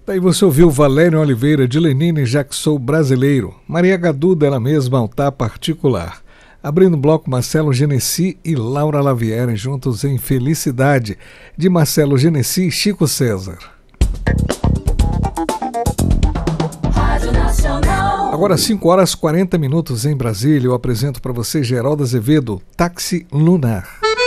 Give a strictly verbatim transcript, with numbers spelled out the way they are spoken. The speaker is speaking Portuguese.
Daí você ouviu Valério Oliveira, de Lenine, Já Que Sou Brasileiro. Maria Gadu, dela mesma, Altar Particular. Abrindo o bloco, Marcelo Genesi e Laura Lavieri, juntos em Felicidade, de Marcelo Genesi e Chico César. Agora cinco horas e quarenta minutos em Brasília, eu apresento para você Geraldo Azevedo, Táxi Lunar.